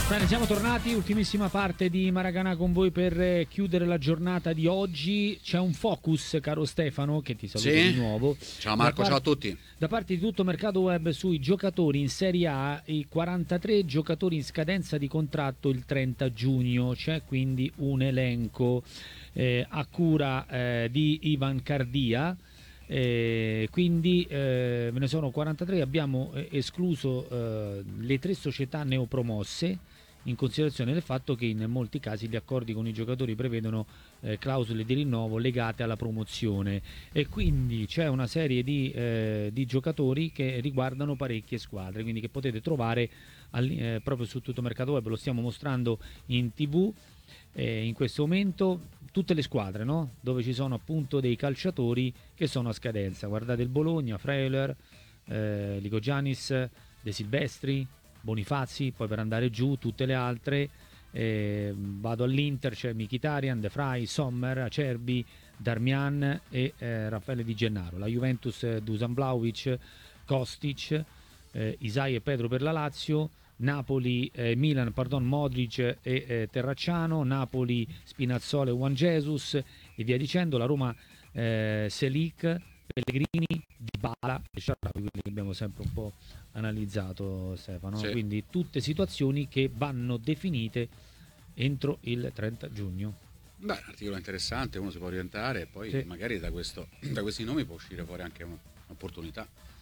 Bene, siamo tornati, ultimissima parte di Maracanã con voi per chiudere la giornata di oggi. C'è un focus, caro Stefano, che ti saluto di nuovo. Ciao Marco, ciao a tutti. Da parte di tutto mercato web sui giocatori in Serie A, i 43 giocatori in scadenza di contratto il 30 giugno. C'è quindi un elenco a cura di Ivan Cardia. Quindi ve ne sono 43. Abbiamo escluso le 3 società neopromosse, in considerazione del fatto che in molti casi gli accordi con i giocatori prevedono clausole di rinnovo legate alla promozione, e quindi c'è una serie di giocatori che riguardano parecchie squadre, quindi che potete trovare proprio su tutto mercato web. Lo stiamo mostrando in TV in questo momento, tutte le squadre, no? Dove ci sono appunto dei calciatori che sono a scadenza. Guardate il Bologna, Freuler, Ligo Giannis, De Silvestri, Bonifazzi, poi per andare giù tutte le altre. Vado all'Inter, c'è Mkhitaryan, De Vrij, Sommer, Acerbi, Darmian e Raffaele Di Gennaro. La Juventus, Dusan Vlahovic, Kostic, Isai e Pedro per la Lazio. Napoli, Milan, Modric e Terracciano. Napoli, Spinazzola e Juan Jesus, e via dicendo. La Roma, Selic, Pellegrini, Dybala e Shaarawy, quelli che abbiamo sempre un po' analizzato, Stefano. Sì. Quindi tutte situazioni che vanno definite entro il 30 giugno. Beh, un articolo interessante, uno si può orientare e poi Sì. magari da questi nomi può uscire fuori anche un'opportunità.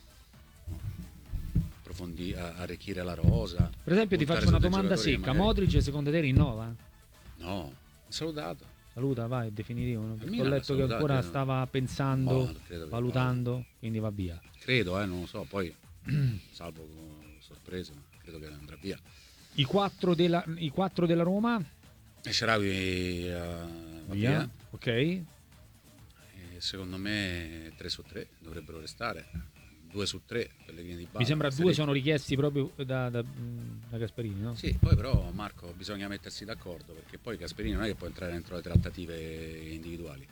Arricchire la rosa. Per esempio, ti faccio una domanda secca: magari... Modric secondo te rinnova? No, salutato. Saluta, vai, è definitivo. Ho Milan letto che ancora stava pensando, valutando, quindi va via. Credo, non lo so, poi salvo sorprese, ma credo che andrà via. I 4 della Roma? E Shaarawy va via. Ok. E secondo me 3 su 3 dovrebbero restare. 2 su 3 Pellegrini, Dybala. Mi sembra 2 sono richiesti proprio da Gasperini, no? Sì, poi però Marco bisogna mettersi d'accordo, perché poi Gasperini non è che può entrare dentro le trattative individuali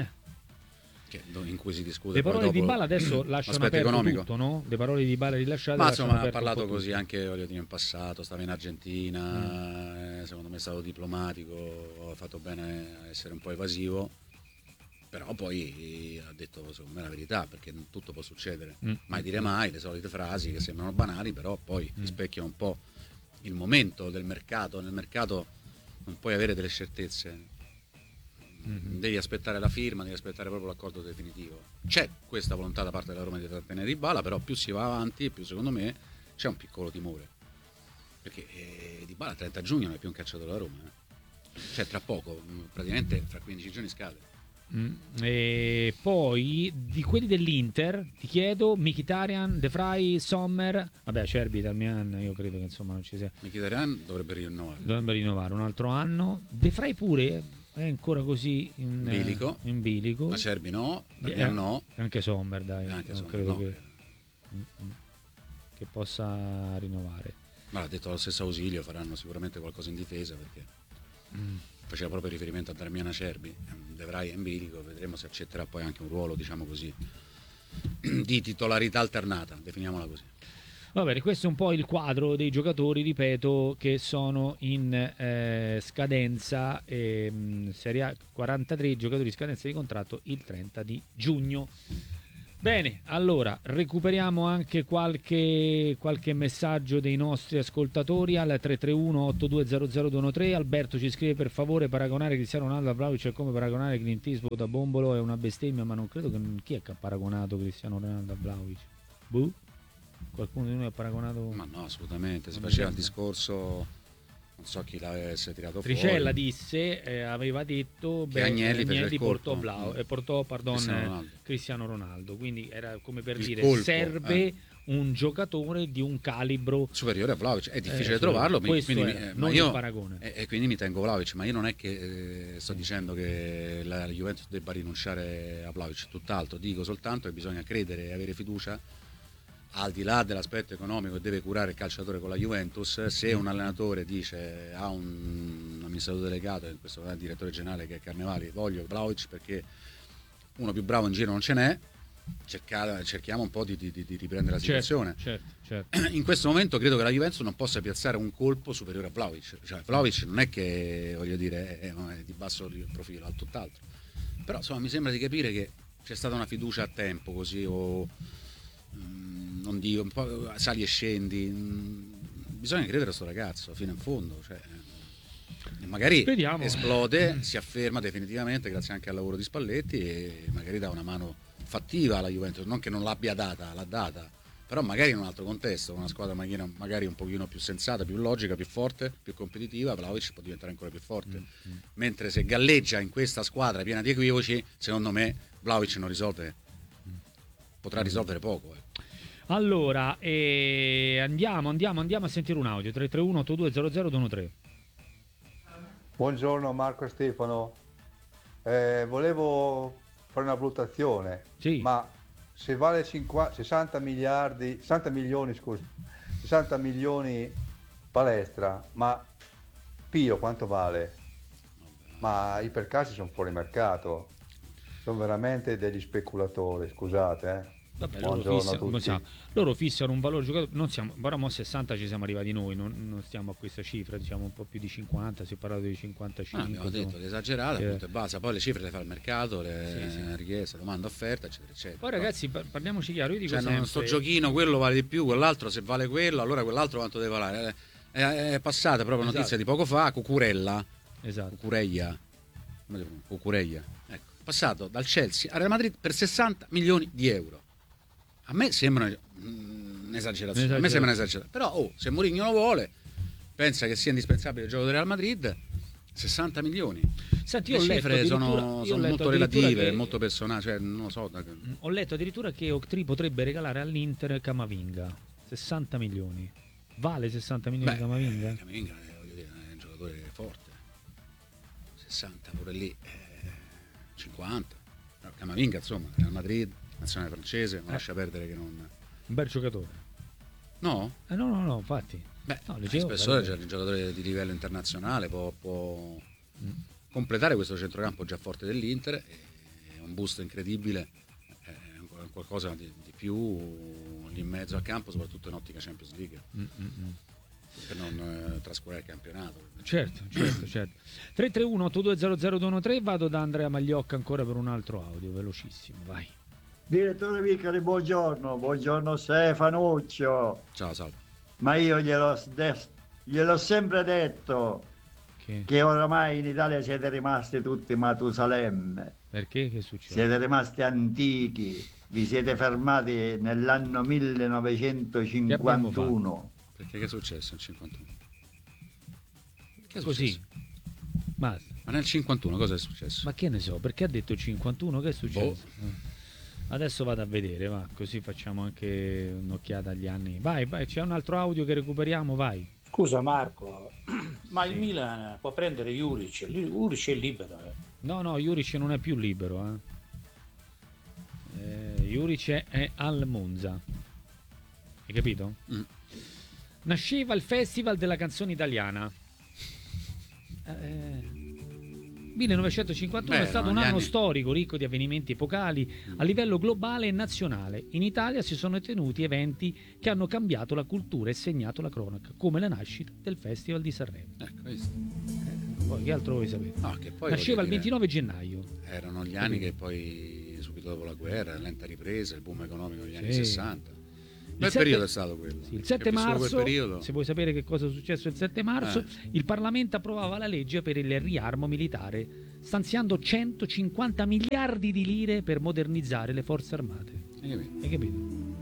in cui si discute. Le parole di Dybala adesso lasciano aperto economico. Tutto, no? Le parole di Dybala rilasciate. Ma insomma ha parlato tutto. Così anche, voglio dire, in passato, stava in Argentina, secondo me è stato diplomatico, ha fatto bene a essere un po' evasivo. Però poi ha detto secondo me la verità, perché tutto può succedere, mai dire mai, le solite frasi che sembrano banali però poi rispecchiano un po' il momento del mercato. Nel mercato non puoi avere delle certezze, devi aspettare la firma, devi aspettare proprio l'accordo definitivo. C'è questa volontà da parte della Roma di trattenere Dybala, però più si va avanti più secondo me c'è un piccolo timore, perché Dybala il 30 giugno non è più un calciatore della Roma, cioè tra poco, praticamente fra 15 giorni scade. E poi di quelli dell'Inter ti chiedo: Mkhitaryan, De Vrij, Sommer, vabbè, Acerbi, Darmian, io credo che insomma non ci sia. Mkhitaryan dovrebbe rinnovare Un altro anno. De Vrij pure è ancora così in bilico. Acerbi no, Darmian no, anche Sommer, dai, anche non Sommer, credo no. che possa rinnovare. Ma ha detto lo stesso Ausilio, faranno sicuramente qualcosa in difesa, perché faceva proprio riferimento a Darmian, Acerbi. De Vrij è in bilico, vedremo se accetterà poi anche un ruolo, diciamo così, di titolarità alternata, definiamola così. Va bene, questo è un po' il quadro dei giocatori, ripeto, che sono in scadenza, Serie A, 43 giocatori in scadenza di contratto il 30 di giugno. Bene, allora recuperiamo anche qualche messaggio dei nostri ascoltatori al 331-8200-213. Alberto ci scrive: per favore, paragonare Cristiano Ronaldo a Vlahovic è come paragonare Clint Eastwood a Bombolo, è una bestemmia, ma non credo che... Chi è che ha paragonato Cristiano Ronaldo a Vlahovic? Qualcuno di noi ha paragonato? Ma no, assolutamente, si faceva il discorso, non so chi l'avesse tirato Tricella fuori. disse, aveva detto che Agnelli portò Cristiano Ronaldo, quindi era come per dire colpo, serve un giocatore di un calibro superiore a Vlahovic, è difficile trovarlo, non il paragone. E quindi mi tengo Vlahovic, ma io non è che sto dicendo che la Juventus debba rinunciare a Vlahovic, tutt'altro, dico soltanto che bisogna credere e avere fiducia, al di là dell'aspetto economico che deve curare il calciatore con la Juventus. Se un allenatore dice a un amministratore delegato, in questo caso il direttore generale che è Carnevali, voglio Vlahovic perché uno più bravo in giro non ce n'è, cerchiamo un po' di riprendere la situazione. Certo. In questo momento credo che la Juventus non possa piazzare un colpo superiore a Vlahovic. Cioè, Vlahovic non è che, voglio dire, è di basso profilo, al tutt'altro. Però insomma mi sembra di capire che c'è stata una fiducia a tempo, così, o non dico, un po' sali e scendi. Bisogna credere a sto ragazzo fino in fondo, cioè, magari Speriamo. Esplode, si afferma definitivamente grazie anche al lavoro di Spalletti e magari dà una mano fattiva alla Juventus, non che non l'abbia data, l'ha data, però magari in un altro contesto, con una squadra magari un pochino più sensata, più logica, più forte, più competitiva, Vlahovic può diventare ancora più forte. Mentre se galleggia in questa squadra piena di equivoci, secondo me Vlahovic non risolve, potrà risolvere poco. Allora, andiamo a sentire un audio. 331 8200 213. Buongiorno Marco e Stefano, volevo fare una valutazione, Sì. ma se vale 60 milioni Palestra, ma Pio quanto vale? Ma i percassi sono fuori mercato, sono veramente degli speculatori, scusate. Vabbè, Buongiorno a tutti. loro fissano un valore giocatore, non siamo, ora mo 60 ci siamo arrivati noi, non stiamo a questa cifra, diciamo un po' più di 50, si è parlato di 55. Abbiamo detto l'esagerata, punto e basta, poi le cifre le fa il mercato, le richieste, domanda, offerta, eccetera, eccetera. Poi ragazzi, parliamoci chiaro, io dico cioè, sempre... non sto giochino, quello vale di più, quell'altro se vale quello, allora quell'altro quanto deve valere? È passata proprio notizia di poco fa, Cucurella, Cucurella, ecco, passato dal Chelsea al Real Madrid per 60 milioni di euro. A me sembra un'esagerazione, però se Mourinho lo vuole, pensa che sia indispensabile il gioco del Real Madrid, 60 milioni. Senti, le cifre sono molto relative, molto personali, cioè, non lo so. Ho letto addirittura che Octree potrebbe regalare all'Inter Camavinga, 60 milioni. Vale 60 milioni Camavinga? Camavinga voglio dire, è un giocatore forte, 60 pure lì, 50. Però Camavinga, insomma, Real Madrid, nazionale francese, non lascia perdere che non... Un bel giocatore. No? No, infatti. Spesso c'è un giocatore di livello internazionale, può completare questo centrocampo già forte dell'Inter, è un boost incredibile, è qualcosa di più lì in mezzo al campo, soprattutto in ottica Champions League, per non trascurare il campionato. Certo. 331 8200 213, vado da Andrea Magliocca ancora per un altro audio, velocissimo, vai. Direttore Vicari, buongiorno Stefanuccio. Ciao, salve. Ma io gliel'ho sempre detto che oramai in Italia siete rimasti tutti Matusalemme. Perché? Che succede? Siete rimasti antichi, vi siete fermati nell'anno 1951. Perché che è successo nel 51? Che è Così. successo? Ma nel 51 cosa è successo? Ma che ne so, perché ha detto 51? Che è successo? Adesso vado a vedere, va, così facciamo anche un'occhiata agli anni. Vai, c'è un altro audio che recuperiamo, vai. Scusa Marco, ma il Milan può prendere Juric? Juric è libero. No, Juric non è più libero. Juric è al Monza. Hai capito? Nasceva il Festival della canzone italiana. 1951 è stato un anno storico ricco di avvenimenti epocali a livello globale e nazionale. In Italia si sono tenuti eventi che hanno cambiato la cultura e segnato la cronaca, come la nascita del Festival di Sanremo. Poi che altro vuoi sapere? No, che poi nasceva il 29 gennaio. Erano gli anni che poi, subito dopo la guerra, lenta ripresa, il boom economico degli anni 60. Bel periodo è stato quello. Sì, il 7 marzo, se vuoi sapere che cosa è successo il 7 marzo, il Parlamento approvava la legge per il riarmo militare, stanziando 150 miliardi di lire per modernizzare le forze armate. Hai capito?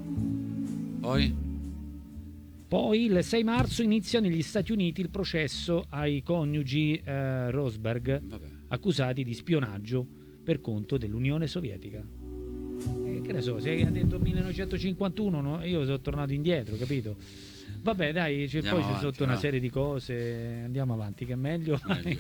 Poi il 6 marzo inizia negli Stati Uniti il processo ai coniugi Rosberg, accusati di spionaggio per conto dell'Unione Sovietica. Che ne so, se ha detto 1951, no? Io sono tornato indietro, capito? Vabbè, dai, poi c'è sotto una serie di cose, andiamo avanti che è meglio.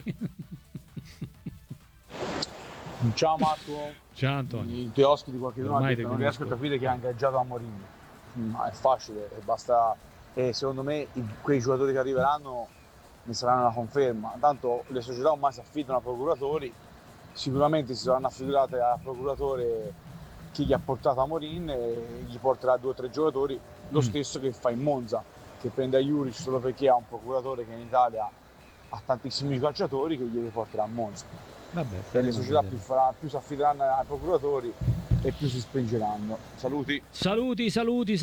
Ciao Marco. Ciao Antonio. I tuoi ospiti qualche giorno non riesco a capire che ha ingaggiato a Mourinho. È facile, basta, e secondo me quei giocatori che arriveranno ne saranno una conferma. Tanto le società ormai si affidano a procuratori, sicuramente si saranno affidate al procuratore che gli ha portato Amorim, e gli porterà 2 o 3 giocatori, lo stesso che fa in Monza, che prende a Juric solo perché ha un procuratore che in Italia ha tantissimi calciatori, che glieli porterà a Monza. Vabbè, le società più si affideranno ai procuratori e più si spingeranno. Saluti. Saluti.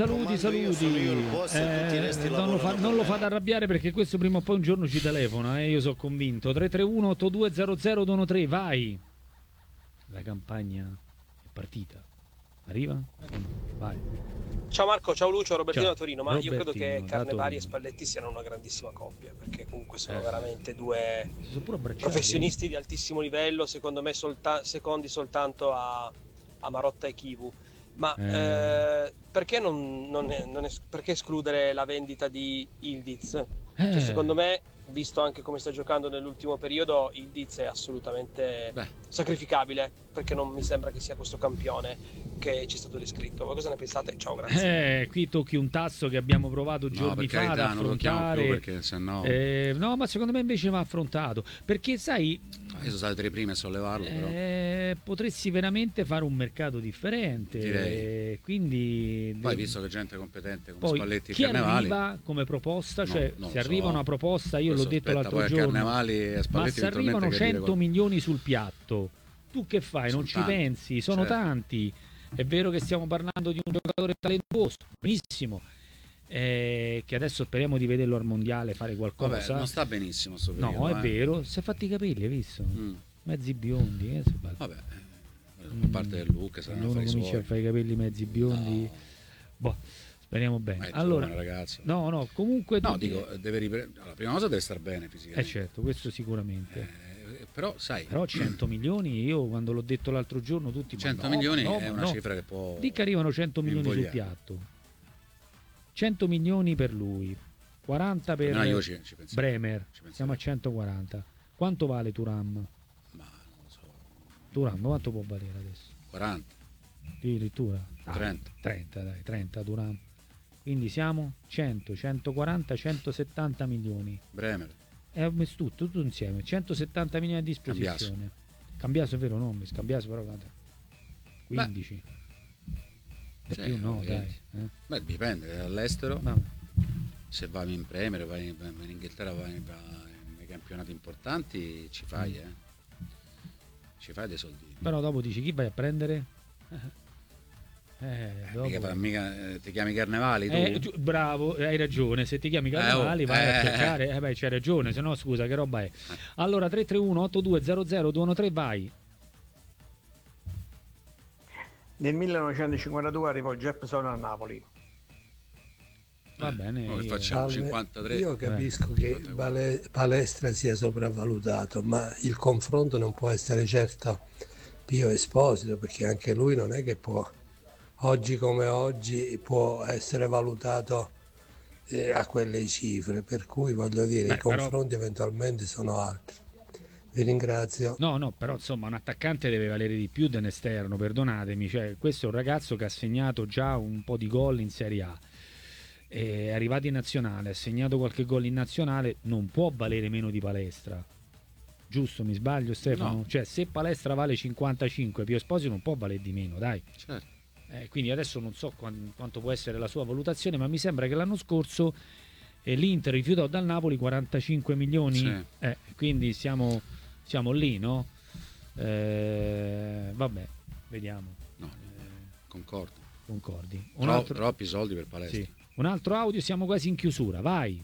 Non lo fate arrabbiare, perché questo prima o poi un giorno ci telefona, io sono convinto. 331 8200 213, vai. La campagna è partita. Arriva? Vai. Ciao Marco, ciao Lucio, Robertino Ciao. da Torino. Ma io credo che Robertino, da Carnevali e Torino. Spalletti siano una grandissima coppia, perché comunque sono veramente due Si sono pure abbracciati. professionisti di altissimo livello, secondo me secondi soltanto a Marotta e Kivu. Ma perché perché escludere la vendita di Ildiz? Cioè, secondo me, visto anche come sta giocando nell'ultimo periodo, Ildiz è assolutamente sacrificabile, perché non mi sembra che sia questo campione che ci è stato descritto. Ma cosa ne pensate? Ciao, grazie. Qui tocchi un tasto che abbiamo provato giorni per fa ad carità, non lo tocchiamo affrontare. più, perché sennò No, ma secondo me invece va affrontato, perché sai, io sono stato tra i primi a sollevarlo, però potresti veramente fare un mercato differente. Direi. Quindi poi, visto che gente competente come poi Spalletti e chi Carnevali, arriva come proposta, cioè non se lo arriva so. una proposta, io l'ho Questo detto aspetta, l'altro poi a giorno, Carnevali e a ma Spalletti se arrivano eventualmente 100 milioni sul piatto, tu che fai? Non Sono ci tanti, pensi? Sono certo. tanti. È vero che stiamo parlando di un giocatore talentuoso, benissimo, che adesso speriamo di vederlo al mondiale fare qualcosa. vabbè, non sta benissimo sto No, periodo, è vero, si è fatti i capelli, hai visto? Mm. Mezzi biondi, Vabbè, a parte del look, quando saranno uno fare i comincia suoi. a fare i capelli mezzi biondi, No. boh, speriamo bene. Ma è Allora, giovane, ragazzo. no, comunque No, dico, deve la prima cosa deve star bene fisicamente. certo, questo sicuramente. Però sai, Però 100 milioni, io quando l'ho detto l'altro giorno tutti 100 ma no, milioni ma no, è ma una no. cifra che può Dica arrivano 100 milioni sul invogliare. piatto. 100 milioni per lui, 40 per No, io ci pensavo. Bremer, Ci pensavo. siamo a 140. Quanto vale Thuram? Ma non lo so, Thuram quanto può valere adesso? 40, Addirittura? 30. 30, dai, 30 Thuram. Quindi siamo 100, 140, 170 milioni. Bremer. È messo tutto insieme, 170 milioni a disposizione. Cambiaso è vero, no? Scambiaso però 15. Di Sì, più no, ok. dai. Beh, dipende, all'estero, No. se vai in Premier, vai in Inghilterra, vai nei campionati importanti, ci fai, ci fai dei soldi. Però dopo dici chi vai a prendere? Dopo... Mica ti chiami Carnevali tu? Bravo, hai ragione, se ti chiami Carnevali vai a cercare, beh, c'hai ragione, se no scusa, che roba è? Allora 331 8200 213, vai. Nel 1952 arrivò Jefferson a Napoli. Va bene. Noi facciamo 53. Io capisco che Palestra sia sopravvalutato, ma il confronto non può essere certo Pio Esposito, perché anche lui non è che può, oggi come oggi, può essere valutato a quelle cifre, per cui voglio dire, i confronti eventualmente sono altri. Vi ringrazio. No, però insomma un attaccante deve valere di più di un esterno, perdonatemi, cioè, questo è un ragazzo che ha segnato già un po' di gol in Serie A, è arrivato in nazionale, ha segnato qualche gol in nazionale, non può valere meno di Palestra. Giusto, mi sbaglio Stefano? No. Cioè se Palestra vale 55, Pio Esposito non può valere di meno, dai. Certo. Quindi adesso non so quanto può essere la sua valutazione, ma mi sembra che l'anno scorso l'Inter rifiutò dal Napoli 45 milioni, Sì. Quindi siamo lì, no? Vabbè, vediamo. No, concordi. Concordi. Troppi soldi per Palestra. Sì. Un altro audio, siamo quasi in chiusura, vai.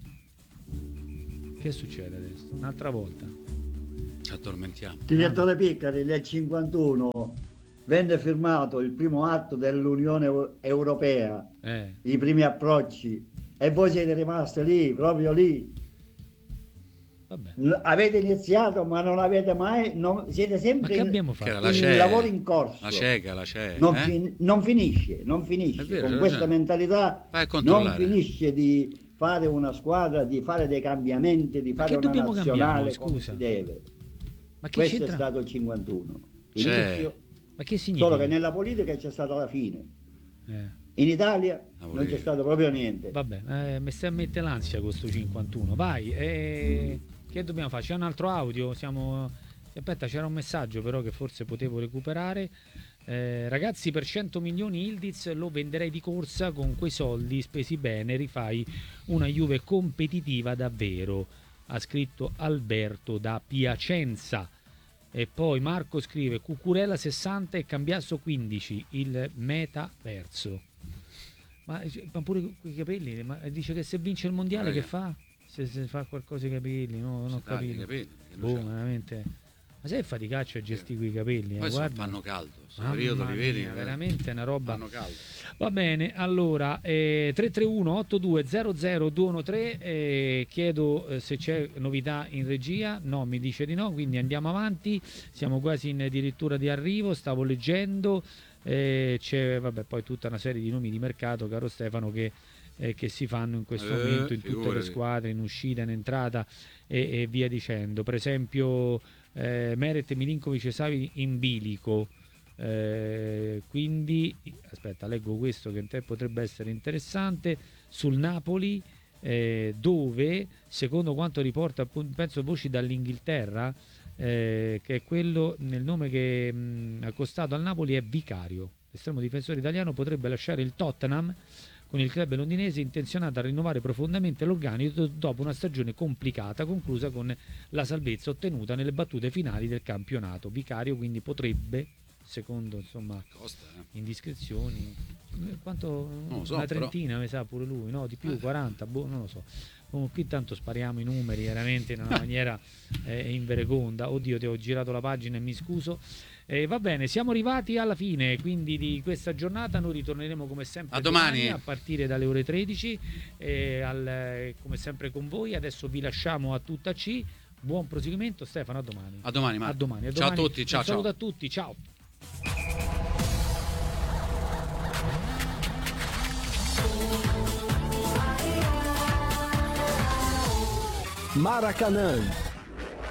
Che succede adesso? Un'altra volta. Ci addormentiamo. Direttore Piccari, nel 51 venne firmato il primo atto dell'Unione Europea, i primi approcci, e voi siete rimasti lì, proprio lì. Vabbè. Avete iniziato ma non avete mai, siete sempre in lavoro in corso. La CECA. Non finisce vero, con questa mentalità, non finisce di fare una squadra, di fare dei cambiamenti, di fare una nazionale come si deve. Ma che questo c'entra? è stato il 51 ma che significa? solo che nella politica c'è stata la fine. In Italia non c'è stato proprio niente. Vabbè, mi stai a mettere l'ansia con sto 51. Vai, che dobbiamo fare? C'è un altro audio? Aspetta, c'era un messaggio però che forse potevo recuperare. Ragazzi, per 100 milioni Ildiz lo venderei di corsa, con quei soldi spesi bene rifai una Juve competitiva davvero, ha scritto Alberto da Piacenza. E poi Marco scrive Cucurella 60 e Cambiasso 15, il metaverso. Ma pure quei capelli, ma dice che se vince il mondiale che fa? Se fa qualcosa ai capelli, no, non ho capito. Veramente. Ma sei faticaccio a gestire quei capelli? Poi fanno caldo, questo periodo li vedi, veramente una roba. Fanno caldo. Va bene, allora 331 8200 213, chiedo se c'è novità in regia. No, mi dice di no, quindi andiamo avanti, siamo quasi addirittura di arrivo, stavo leggendo, c'è poi tutta una serie di nomi di mercato, caro Stefano, che si fanno in questo momento in tutte le squadre, in uscita, in entrata e via dicendo. Per esempio Meret, Milinkovic e Savic in bilico, quindi aspetta, leggo questo che in te potrebbe essere interessante sul Napoli, dove secondo quanto riporta, penso, voci dall'Inghilterra, che è quello, nel nome che ha costato al Napoli è Vicario, l'estremo difensore italiano, potrebbe lasciare il Tottenham con il club londinese intenzionato a rinnovare profondamente l'organico dopo una stagione complicata conclusa con la salvezza ottenuta nelle battute finali del campionato. Vicario quindi potrebbe, secondo insomma indiscrezioni, quanto non lo so, una trentina però mi sa pure lui, no, di più, 40, non lo so. Qui tanto spariamo i numeri veramente in una maniera invereconda. Oddio, ti ho girato la pagina e mi scuso. Va bene, siamo arrivati alla fine quindi di questa giornata. Noi ritorneremo come sempre domani a partire dalle ore 13, come sempre con voi. Adesso vi lasciamo a tutta C. Buon proseguimento, Stefano, a domani. A domani. Ciao a tutti, ciao. Un saluto a tutti, ciao. Maracanã